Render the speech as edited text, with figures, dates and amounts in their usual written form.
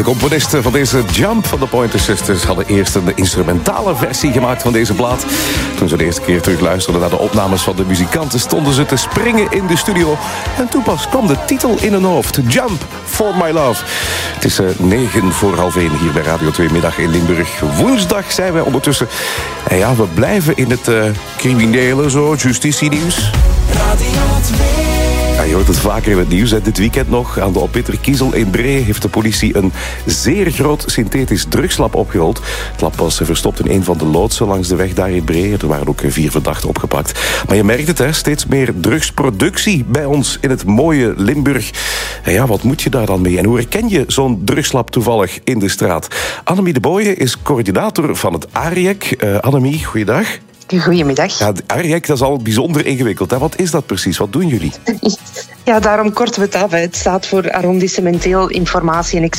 componisten van deze Jump van de Pointer Sisters hadden eerst een instrumentale versie gemaakt van deze plaat. Toen ze de eerste keer terug luisterden naar de opnames van de muzikanten, stonden ze te springen in de studio. En toen pas kwam de titel in hun hoofd. Jump for my love. Het is 1:09 hier bij Radio 2 middag in Limburg. Woensdag zijn wij ondertussen. En ja, we blijven in het criminele, zo, justitienieuws. Radio 2. Ja, je hoort het vaker in het nieuws. Dit weekend nog aan de Oppitter Kiezel in Bree heeft de politie een zeer groot synthetisch drugslab opgerold. Het lab was verstopt in een van de loodsen langs de weg daar in Bree. Er waren ook 4 verdachten opgepakt. Maar je merkt het, hè, steeds meer drugsproductie bij ons in het mooie Limburg. En ja, wat moet je daar dan mee? En hoe herken je zo'n drugslab toevallig in de straat? Annemie de Booyen is coördinator van het ARIEC. Annemie, goeiedag. Goedemiddag. Ja, de ARIEC, dat is al bijzonder ingewikkeld. Hè? Wat is dat precies? Wat doen jullie? Ja, daarom korten we het af. Het staat voor Arrondissementeel Informatie en